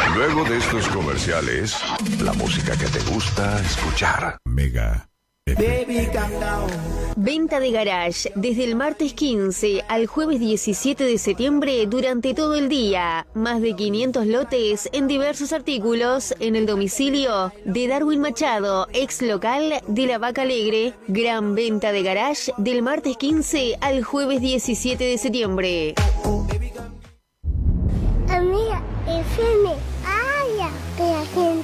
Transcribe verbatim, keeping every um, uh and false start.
Luego de estos comerciales, la música que te gusta escuchar. Mega. Baby, calm down. Venta de garage desde el martes quince al jueves diecisiete de septiembre durante todo el día. Más de quinientos lotes en diversos artículos en el domicilio de Darwin Machado, ex local de La Vaca Alegre. Gran venta de garage del martes quince al jueves diecisiete de septiembre. Amiga, F M.